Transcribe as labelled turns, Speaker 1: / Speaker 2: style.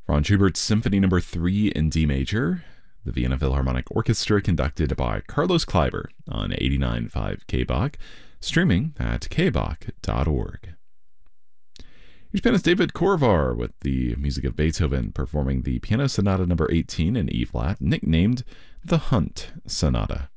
Speaker 1: Franz Schubert's Symphony No. 3 in D major, the Vienna Philharmonic Orchestra, conducted by Carlos Kleiber on 89.5 KBach, streaming at kbach.org. Here's pianist David Korvar with the music of Beethoven, performing the Piano Sonata No. 18 in E-flat, nicknamed the Hunt Sonata.